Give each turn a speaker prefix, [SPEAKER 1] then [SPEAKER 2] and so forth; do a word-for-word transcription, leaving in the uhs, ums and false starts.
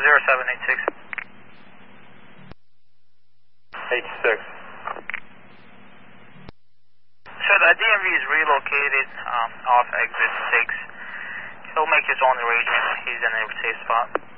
[SPEAKER 1] zero seven eight six.
[SPEAKER 2] eight six.
[SPEAKER 1] So the D M V is relocated um, off exit six. He'll make his own arrangement. He's in a safe spot.